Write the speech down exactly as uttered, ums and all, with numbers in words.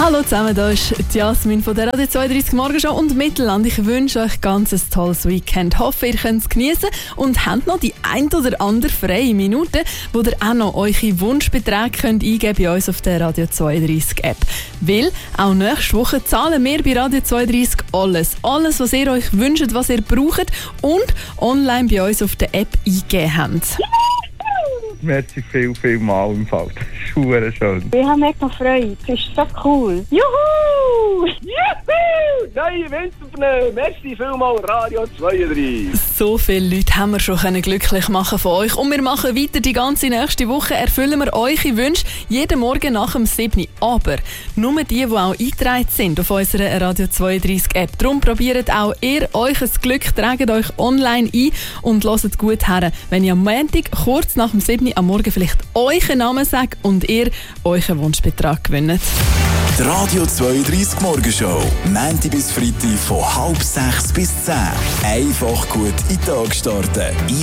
Hallo zusammen, hier ist Jasmin von der Radio zweiunddreißig Morgenshow und Mittelland. Ich wünsche euch ganz ein tolles Weekend. Hoffe, ihr könnt es genießen und habt noch die ein oder andere freie Minute, wo ihr auch noch eure Wunschbeträge könnt eingeben bei uns auf der Radio zweiunddreißig App. Weil auch nächste Woche zahlen wir bei Radio zweiunddreißig alles. Alles, was ihr euch wünscht, was ihr braucht und online bei uns auf der App eingegeben habt. Merci viel, viel mal im Fall. Das ist super schön. Ich habe mega Freude. Das ist so cool. Juhu! Juhu! Neue Winterpneu. Merci vielmal Radio zweiunddreißig. So viele Leute haben wir schon können glücklich machen von euch. Und wir machen weiter die ganze nächste Woche. Erfüllen wir eure Wünsche jeden Morgen nach dem sieben. Aber nur die, die auch eingetragen sind auf unserer Radio zweiunddreißig App. Darum probiert auch ihr euch ein Glück, tragt euch online ein und hört gut her. Wenn ihr am Montag kurz nach dem sieben am Morgen vielleicht euren Namen sagt und ihr euren Wunschbetrag gewinnt. Die Radio zweiunddreißig Morgenshow. Montag bis Freitag von halb sechs bis zehn. Einfach gut in den Tag starten.